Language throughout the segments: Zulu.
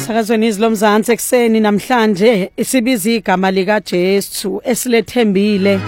Emsakazweni izilomzansi ekseni namhlanje isibiza igama lika Jesu esilethembile.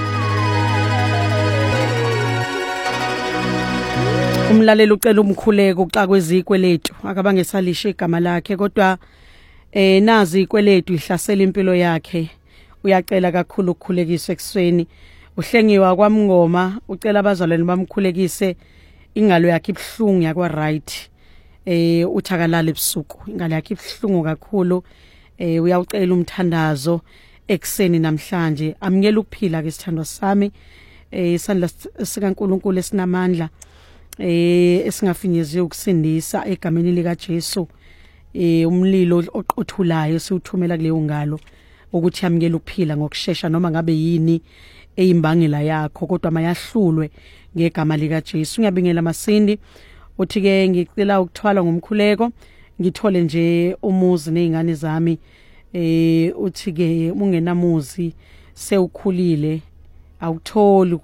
Umlaleli ucela umkhuleko xa kwezikweletu akabangesalisha igama lakhe kodwa nazi ikweletu ihlasela impilo yakhe. Uyacela kakhulu ukukhulekiswa ekseni. Uhlengiwa kwaMngoma ucela abazalwane bamkhulekise ingalo yakhe ibhlungu yakwa right. Uthakalala ebusuku ingalo yakhe ibhlungu kakhulu. Uyawucela umthandazo ekseni namhlanje. Amngela ukuphila ke sithandwa sami. Isandla sikaNkulunkulu esinamandla esingafinyeziwe ukusindisa egameni lika Jesu. Umlilo oqothulayo siuthumela kuleyo ngalo ukuthi amngela ukuphila ngokusheshsha noma ngabe yini eyimbangela yakho kodwa mayahlulwe ngegama lika Jesu. Ngiyabingela Masindi uthi ke ngicela ukuthwala ngomkhuleko ngithole nje umuzi nezingane zami. Uthi ke ungenamuzi sewukhulile awutholi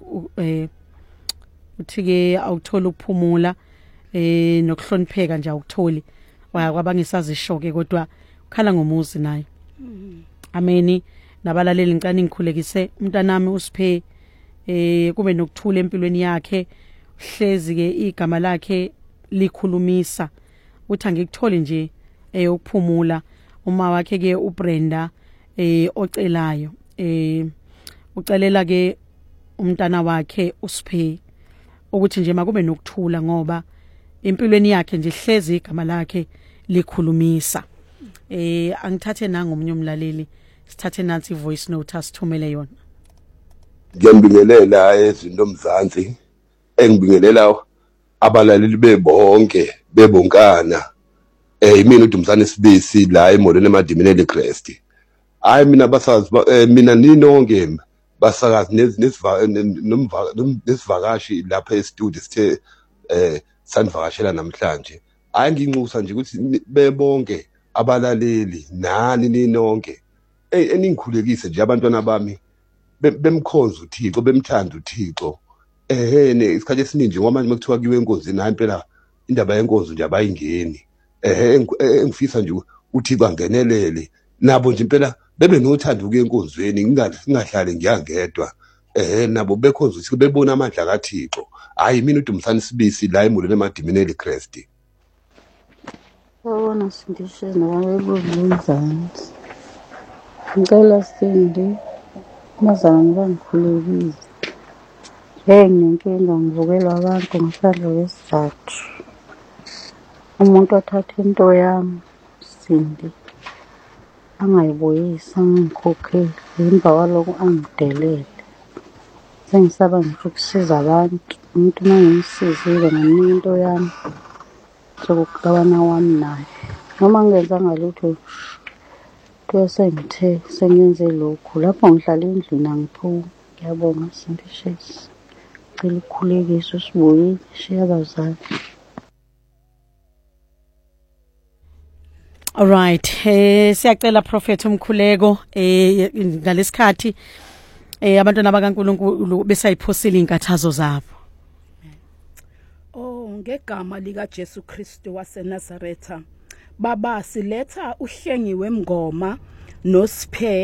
uthi ke awutholi ukuphumula nokuhlonipheka nje awutholi wabangisazisho ke kodwa ukhala ngomuzi naye. Ameni. Nabalaleli ngicela ngikhulekise umntanami uSiphe kube nokuthula empilweni yakhe. Hlezi ke igama lakhe likhulumisa uthi angikuthole nje ukuphumula. Uma wakhe ke uBrenda ocelayo ucelela ke umntana wakhe uSiphe ukuthi nje makube nokuthula ngoba empilweni yakhe nje hlezi igama lakhe likhulumisa. Angithathe nanga omunye umlaleli sithathe nansi voice note asithumele yona. Ngiyabingelela ezintomzansi engibingelela abalaleli bebonkana imina uDumzane Sibisi la emolweni emadimini eLikresti. Hayi mina basazi mina ninonke basakazi nesivakashi lapha estudio sithe sanivakashela namhlanje. Hayi nginxusa nje ukuthi bebonke abalaleli nani ninonke eningikhulekise nje abantwana bami bemkhonza uThixo bemthanda uThixo. Isikhathi esiningi ngoba manje makuthiwa kiwe enkonzini hayi impela indaba yenkonzo nje abayingeni. Engifisa nje uThixo angenelele nabo nje impela bebe nothando kuye enkonzweni ngingahlali ngiyangedwa. Nabo bekhonza ukuthi bebona amandla kaThixo. Hayi mina uDumzane Sibisi la emolweni emadimini eLikresti. Wabona sindishe nabezilomzansi. Ngicela Sindi mazana bangikhulekise. Nginenkinga ngivukelwa abantu ngaphandle kwesizathu. Umuntu athatha into yami Sindi angayibuyisa ngikhokhele emva kwaloko angidelele. Sengisaba ngisho ukusiza abantu umuntu mangimsizile ngamnika into yami sokuqabana wami naye noma ngenzanga lutho sengithe sengenze lokhu lapho ngihlala endlini angiphumi. Ngiyabonga Sindishesi cela ukukhulekisa usibuyile shiya abazali. All right, siyacela Prophet umkhuleko ngalesikhathi abantwana bakaNkulunkulu besayiphosile inkathazo zabo. Ngegama lika Jesu Kristu waseNazaretha baba siletha uhlengiwe Mngoma noSiphe